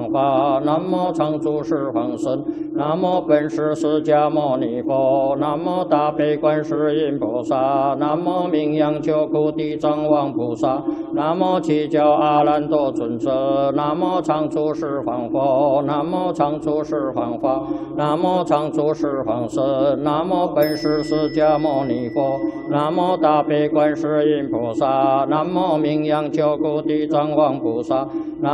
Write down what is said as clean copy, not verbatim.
方法。南无常住十方身。南无本师释迦牟尼佛。南无大悲观世音菩萨。南无名扬救苦地藏王菩萨。南无七教阿难多尊者。南无常住十方佛。南无常住十方法。南无常住十方身。南无本师释迦牟尼佛。南无大悲观世音菩萨。南无名扬救苦地藏王菩萨。